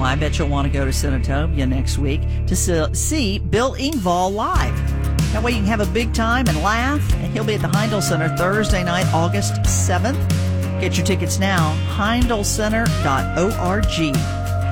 I bet you'll want to go to Senatobia next week to see Bill Engvall live. That way you can have a big time and laugh. And he'll be at the Heindel Center Thursday night, August 7th. Get your tickets now, heindelcenter.org.